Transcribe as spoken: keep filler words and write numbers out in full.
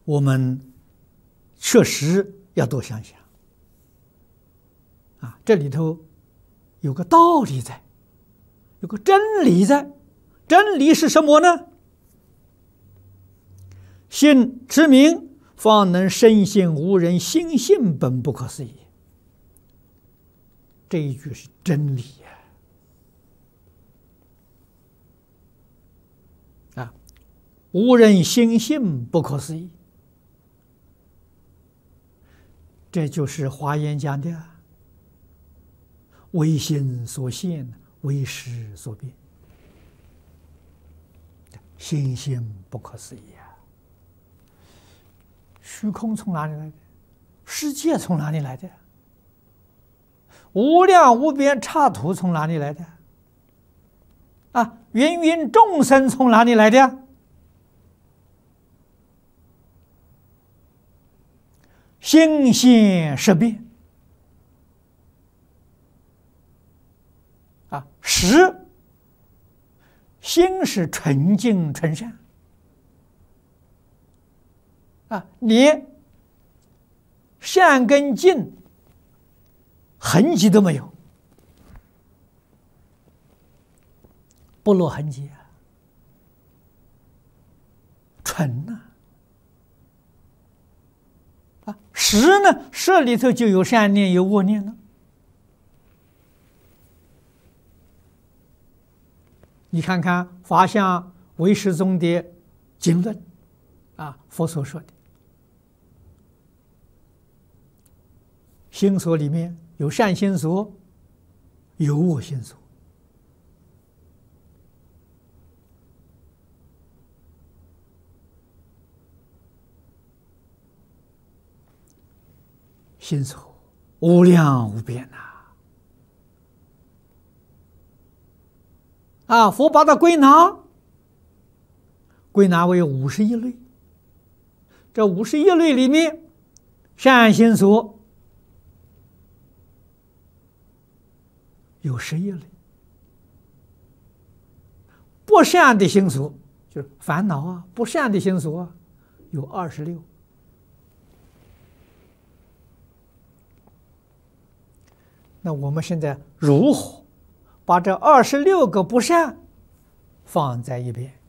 我们确实要多想想啊，这里头有个道理在，有个真理在。真理是什么呢？信持名，方能深信无人，心性本不可思议。这一句是真理呀！啊，无人心性不可思议，这就是华严讲的唯心所现，唯识所变，心性不可思议啊！虚空从哪里来的？世界从哪里来的？无量无边刹土从哪里来的？啊，芸芸众生从哪里来的？心现识变啊，识心是纯净纯善啊，你善跟净痕迹都没有，不落痕迹啊，纯呐！啊，识呢，识里头就有善念，有恶念了。你看看法相唯识宗的经论啊，佛所说的心所里面有善心所，有恶心所。心所无量无边呐！啊，佛把它归纳，归纳为五十一类。这五十一类里面，善心所有十一类，不善的心所就是烦恼啊，不善的心所啊，有二十六。那我们现在如何把这二十六个不善放在一边？